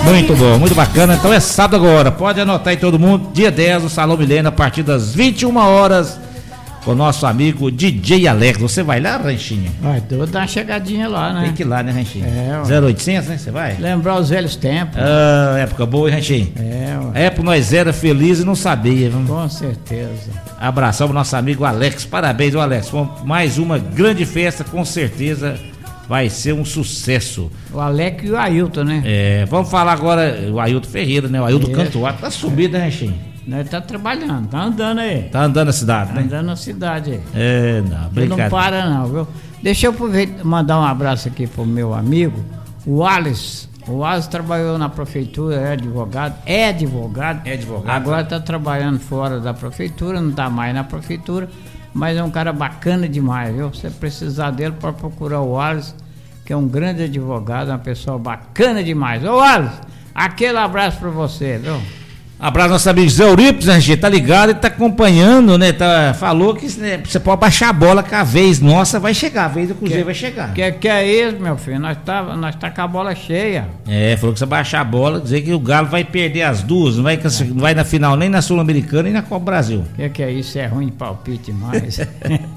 Muito bom, muito bacana. Então é sábado agora, pode anotar aí todo mundo, dia 10 no Salão Milênio, a partir das 21 horas, com o nosso amigo DJ Alex. Você vai lá, Ranchinho? Vai, vou dar uma chegadinha lá, né? Tem que ir lá, né, Ranchinho? 0800, né? Você vai? Lembrar os velhos tempos. Ah, época boa, hein, Ranchinho? Ué. A época nós era feliz e não sabia, viu? Com certeza. Abração pro nosso amigo Alex, parabéns, Alex. Mais uma grande festa, com certeza vai ser um sucesso. O Alex e o Ailton, né? Vamos falar agora, o Ailton Ferreira, né? O Ailton Cantuário, tá subido, né, Ranchinho? Nós tá trabalhando, tá andando aí. Tá andando na cidade, né? Andando na cidade aí. Não, brincadeira. Não para não, viu? Deixa eu mandar um abraço aqui pro meu amigo, o Wallace. O Wallace trabalhou na prefeitura, é advogado. Agora tá trabalhando fora da prefeitura, não tá mais na prefeitura, mas é um cara bacana demais, viu? Você precisar dele, pode procurar o Wallace, que é um grande advogado, uma pessoa bacana demais. Ô Wallace, aquele abraço pra você, viu? Abraço nosso amigo Zé Euripides, né, gente? Tá ligado e tá acompanhando, né? Falou que você pode baixar a bola que a vez nossa vai chegar, a vez do Cruzeiro vai chegar. Que é isso, meu filho? Nós tá com a bola cheia. Falou que você baixar a bola, dizer que o Galo vai perder as duas, não vai na final nem na Sul-Americana nem na Copa Brasil. Que é isso? É ruim de palpite demais.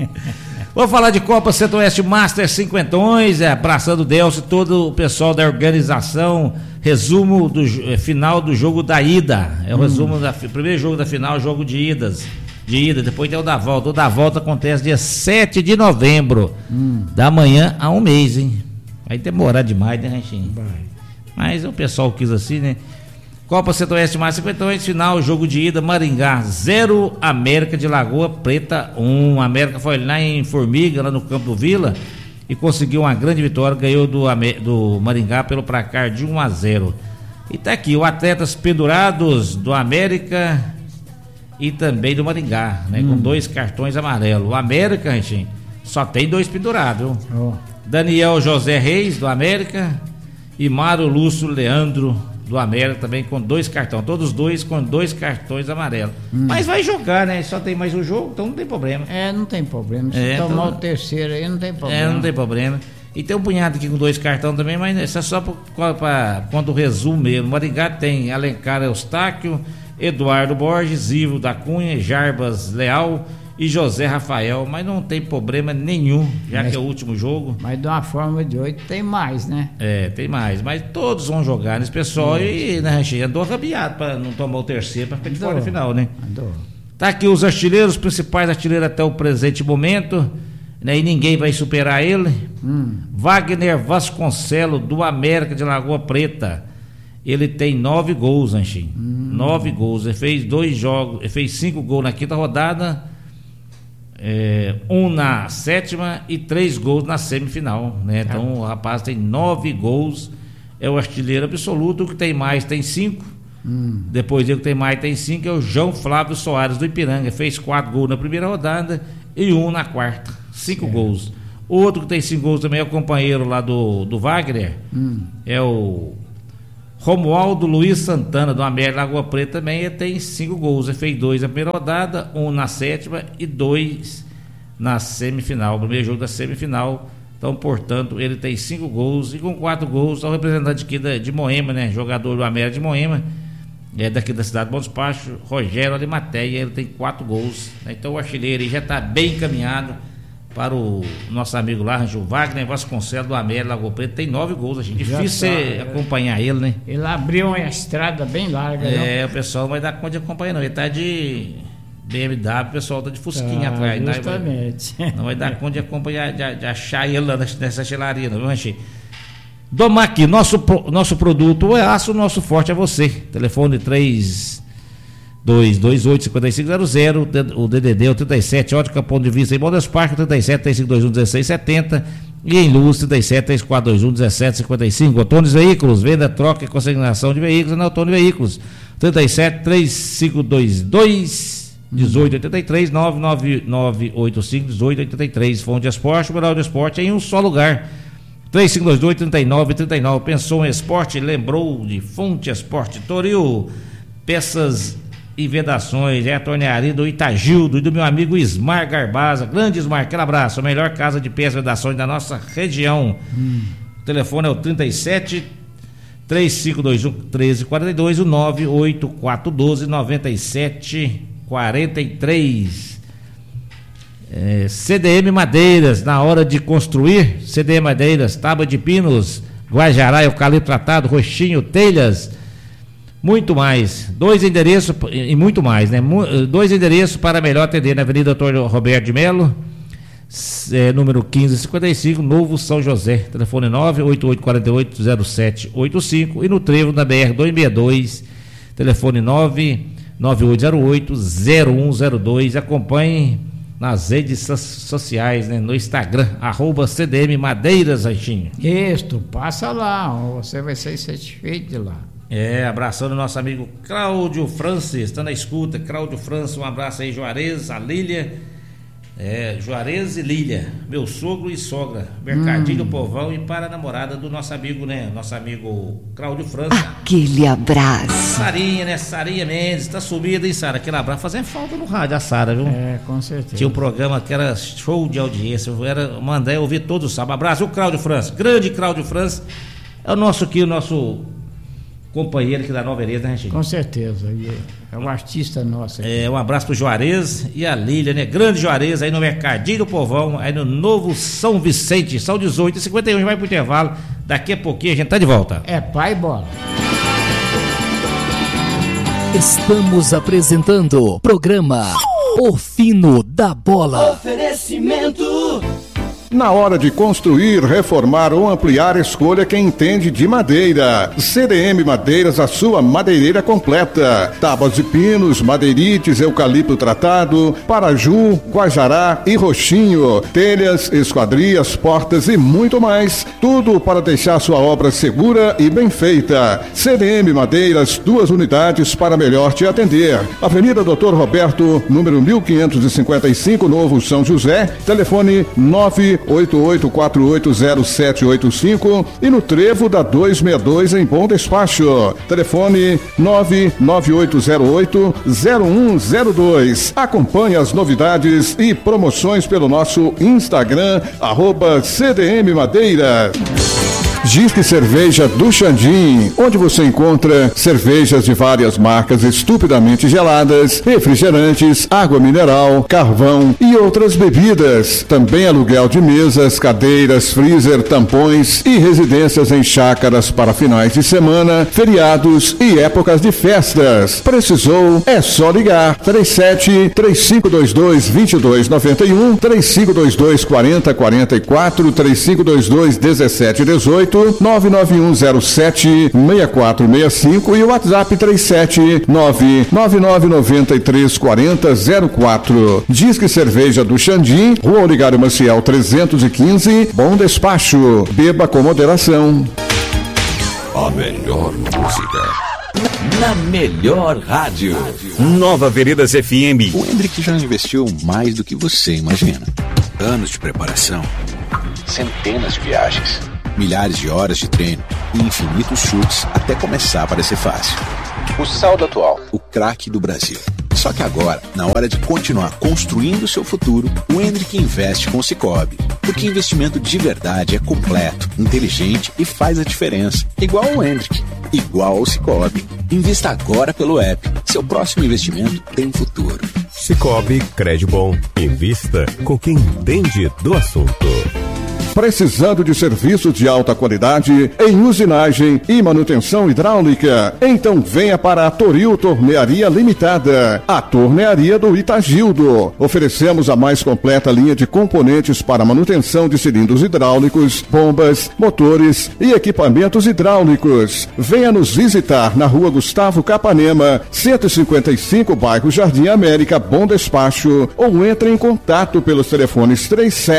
Vou falar de Copa Centro-Oeste Master 50, abraçando o Delcio, todo o pessoal da organização. Resumo do final do jogo da ida. É o resumo do primeiro jogo da final, jogo de ida. Depois tem o da volta. O da volta acontece dia 7 de novembro. Da manhã a um mês, hein? Vai demorar demais, né, Ranchinho? Vai. Mas o pessoal quis assim, né? Copa Centro-Oeste mais 50, final, jogo de ida, Maringá 0, América de Lagoa Preta 1. América foi lá em Formiga, lá no Campo do Vila, e conseguiu uma grande vitória, ganhou do Maringá pelo placar de 1-0. E tá aqui, os atletas pendurados do América e também do Maringá, né? Com 2 cartões amarelos. O América, gente, só tem 2 pendurados, viu? Daniel José Reis, do América, e Mário Lúcio Leandro, do América, também com 2 cartões, todos 2 com 2 cartões amarelos. Mas vai jogar, né? Só tem mais um jogo, então não tem problema. Não tem problema. Se tomar o terceiro aí, não tem problema. Não tem problema. E tem um punhado aqui com 2 cartões também, mas isso é só para quando resumo mesmo. Maringá tem Alencar Eustáquio, Eduardo Borges, Ivo da Cunha, Jarbas Leal e José Rafael, mas não tem problema nenhum, que é o último jogo. Mas de uma forma de 8 tem mais, né? Tem mais, mas todos vão jogar nesse pessoal e, né, andou rabiado para não tomar o terceiro, para ficar de fora no final, né? Andou. Tá aqui os artilheiros, os principais artilheiros até o presente momento, né? E ninguém vai superar ele. Wagner Vasconcelos, do América de Lagoa Preta, ele tem 9 gols, Anchinho. 9 gols, ele fez 2 jogos, ele fez 5 gols na quinta rodada, 1 na sétima e 3 gols na semifinal, né? Então o rapaz tem 9 gols, é o artilheiro absoluto. O que tem mais tem 5. Depois dele que tem mais tem 5 é o João Flávio Soares, do Ipiranga, fez 4 gols na primeira rodada e 1 na quarta, 5 gols. Outro que tem 5 gols também é o companheiro lá do Wagner, é o Romualdo Luiz Santana, do América Lagoa Preta, também. Ele tem 5 gols, ele fez 2 na primeira rodada, 1 na sétima e 2 na semifinal, o primeiro jogo da semifinal. Então, portanto, ele tem 5 gols, e com 4 gols, o representante aqui de Moema, né? Jogador do América de Moema, daqui da cidade de Bom Despacho, Rogério Alimateia, ele tem 4 gols, né? Então o artilheiro já está bem encaminhado para o nosso amigo lá, o Wagner Vasconcelos, do América Lagoa Preta, tem 9 gols, assim, difícil acompanhar ele, né? Ele abriu uma estrada bem larga, né? O pessoal não vai dar conta de acompanhar, não. Ele tá de BMW, o pessoal tá de Fusquinha atrás, justamente. Não vai dar conta de acompanhar, de achar ele lá nessa gelaria, não, viu, Anchi? Domac, nosso produto é aço, nosso forte é você. Telefone 3228-5500, o DDD é o 37, Ótica Ponto de Vista em Bom Desparque, 37-3521-1670, e em Luz, 37-3421-1755. Otônio Veículos, venda, troca e consignação de veículos na Otônio Veículos, 37-3522-1883, 99985-1883. Fonte Esporte, o melhor do esporte em um só lugar, 3522-3939. Pensou em esporte, lembrou de Fonte Esporte. Toril, peças e vedações, a tornearia do Itagildo e do meu amigo Ismar Garbaza. Grande Ismar, aquele abraço, a melhor casa de peças e vedações da nossa região. O telefone é o 37 3521-1342, o 98412-9743. CDM Madeiras, na hora de construir, CDM Madeiras, tábua de pinos, guajará, eucalipto tratado, roxinho, telhas, muito mais. 2 endereços e muito mais, né? 2 endereços para melhor atender na Avenida Dr. Roberto de Melo, número 1555, Novo São José, telefone 988480785, e no Trevo da BR 262, telefone 998080102. Acompanhe nas redes sociais, né? No Instagram, @CDM Madeiras, Raichinho. Isso, passa lá, você vai ser satisfeito de lá. Abraçando o nosso amigo Cláudio Francis, está na escuta. Cláudio Francis, um abraço aí, Juarez, a Lília, Juarez e Lília, meu sogro e sogra, Mercadinho do Povão, e para a namorada do nosso amigo, né? Nosso amigo Cláudio Francis. Aquele abraço. Sarinha, né? Sarinha Mendes, tá sumida, hein, Sara? Aquele abraço, fazendo falta no rádio, a Sara, viu? Com certeza. Tinha um programa que era show de audiência, mandei ouvir todo o sábado. Abraço, o Cláudio Francis, grande Cláudio Francis, é o nosso companheiro aqui da Nova Veneza, né, Chico? Com certeza, é um artista nosso aqui. Um abraço pro Juarez e a Lília, né? Grande Juarez, aí no Mercadinho do Povão, aí no Novo São Vicente, são 18h51, a gente vai pro intervalo, daqui a pouquinho a gente tá de volta. Pai bola. Estamos apresentando o programa O Fino da Bola. Oferecimento. Na hora de construir, reformar ou ampliar, escolha quem entende de madeira. CDM Madeiras, a sua madeireira completa. Tábuas de pinos, madeirites, eucalipto tratado, paraju, guajará e roxinho. Telhas, esquadrias, portas e muito mais. Tudo para deixar sua obra segura e bem feita. CDM Madeiras, 2 unidades para melhor te atender. Avenida Dr. Roberto, número 1555, Novo São José. Telefone 988480785 e no Trevo da 262 em Bom Despacho. Telefone 998080102. Acompanhe as novidades e promoções pelo nosso Instagram, @CDM Madeira. Disque Cerveja do Xandim, onde você encontra cervejas de várias marcas estupidamente geladas, refrigerantes, água mineral, carvão e outras bebidas. Também aluguel de mesas, cadeiras, freezer, tampões e residências em chácaras para finais de semana, feriados e épocas de festas. Precisou? É só ligar. 37-3522-2291, 3522-4044, 3522-1718, 99107-6465 e o WhatsApp 379-9993-4004. Disque Cerveja do Xandim, Rua Oligário Maciel 315, Bom Despacho. Beba com moderação. A melhor música na melhor rádio. Nova Veredas FM. O Hendrick já investiu mais do que você imagina. Anos de preparação, centenas de viagens, milhares de horas de treino e infinitos chutes até começar a parecer fácil. O saldo atual, o craque do Brasil. Só que agora, na hora de continuar construindo o seu futuro, o Hendrick investe com o Sicoob. Porque investimento de verdade é completo, inteligente e faz a diferença. Igual ao Hendrick, igual ao Sicoob. Invista agora pelo app. Seu próximo investimento tem futuro. Sicoob, crédito bom. Invista com quem entende do assunto. Precisando de serviços de alta qualidade em usinagem e manutenção hidráulica? Então venha para a Toril Tornearia Limitada, a tornearia do Itagildo. Oferecemos a mais completa linha de componentes para manutenção de cilindros hidráulicos, bombas, motores e equipamentos hidráulicos. Venha nos visitar na Rua Gustavo Capanema, 155, bairro Jardim América, Bom Despacho, ou entre em contato pelos telefones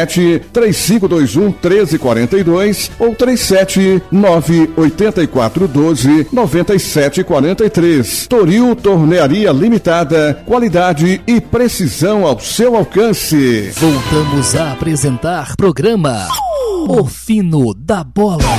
37-3521-1342 ou 379-8412-9743. Toril Tornearia Limitada, qualidade e precisão ao seu alcance. Voltamos a apresentar programa O Fino da Bola.